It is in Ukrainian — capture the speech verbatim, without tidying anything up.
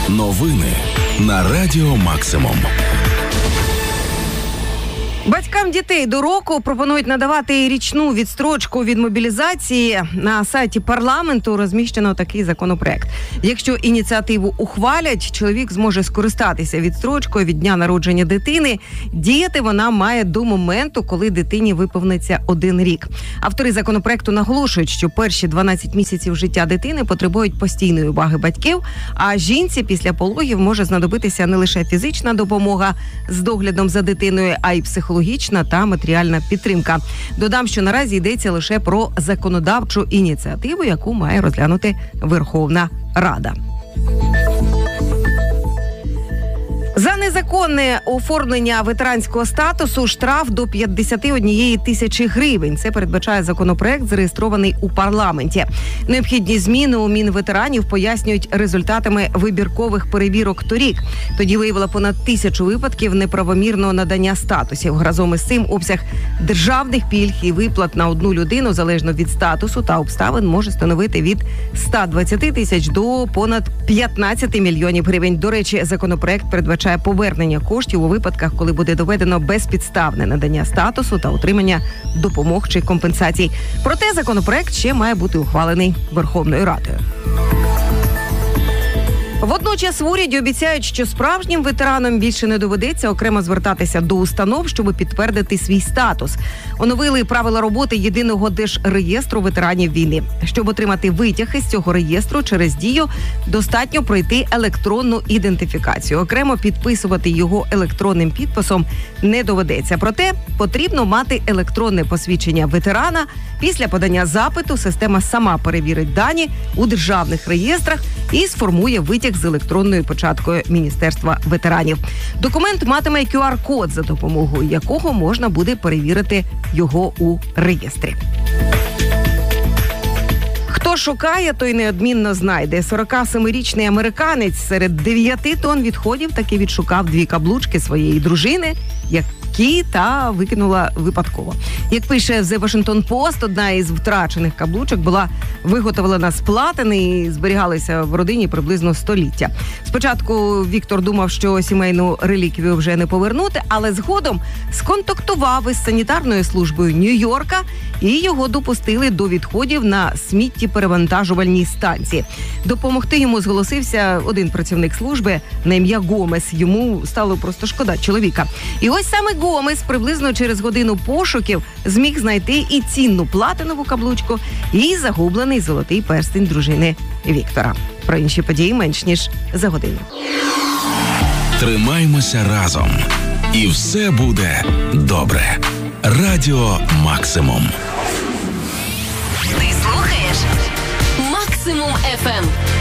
Новини на Радіо Максимум. Батькам дітей до року пропонують надавати річну відстрочку від мобілізації. На сайті парламенту розміщено такий законопроект. Якщо ініціативу ухвалять, чоловік зможе скористатися відстрочкою від дня народження дитини. Діяти вона має до моменту, коли дитині виповниться один рік. Автори законопроекту наголошують, що перші дванадцять місяців життя дитини потребують постійної уваги батьків, а жінці після пологів може знадобитися не лише фізична допомога з доглядом за дитиною, а й психологічна та матеріальна підтримка. Додам, що наразі йдеться лише про законодавчу ініціативу, яку має розглянути Верховна Рада. За незаконне оформлення ветеранського статусу штраф до п'ятдесят однієї тисячі гривень. Це передбачає законопроект, зареєстрований у парламенті. Необхідні зміни у Мінветеранів пояснюють результатами вибіркових перевірок торік. Тоді виявило понад тисячу випадків неправомірного надання статусів. Разом із цим обсяг державних пільг і виплат на одну людину, залежно від статусу та обставин, може становити від ста двадцяти тисяч до понад п'ятнадцяти мільйонів гривень. До речі, законопроект передбачає повернення коштів у випадках, коли буде доведено безпідставне надання статусу та отримання допомог чи компенсацій. Проте законопроект ще має бути ухвалений Верховною Радою. Водночас в уряді обіцяють, що справжнім ветеранам більше не доведеться окремо звертатися до установ, щоб підтвердити свій статус. Оновили правила роботи єдиного держреєстру ветеранів війни. Щоб отримати витяг із цього реєстру через Дію, достатньо пройти електронну ідентифікацію. Окремо підписувати його електронним підписом не доведеться. Проте потрібно мати електронне посвідчення ветерана. Після подання запиту система сама перевірить дані у державних реєстрах і сформує витяг з електронною початкою Міністерства ветеранів. Документ матиме кю ар-код, за допомогою якого можна буде перевірити його у реєстрі. Хто шукає, той неодмінно знайде. сорокасемирічний американець серед дев'яти тонн відходів таки відшукав дві каблучки своєї дружини, які та викинула випадково. Як пише The Washington Post, одна із втрачених каблучок була виготовлена з платини і зберігалася в родині приблизно століття. Спочатку Віктор думав, що сімейну реліквію вже не повернути, але згодом сконтактував із санітарною службою Нью-Йорка і його допустили до відходів на сміттєперевантажувальній станції. Допомогти йому зголосився один працівник служби на ім'я Гомес. Йому стало просто шкода чоловіка. І ось саме Гомес приблизно через годину пошуків зміг знайти і цінну платинову каблучку, і загублений золотий перстень дружини Віктора. Про інші події менш ніж за годину. Тримаймося разом. І все буде добре. Радіо Максимум. Ти слухаєш Максимум еф ем.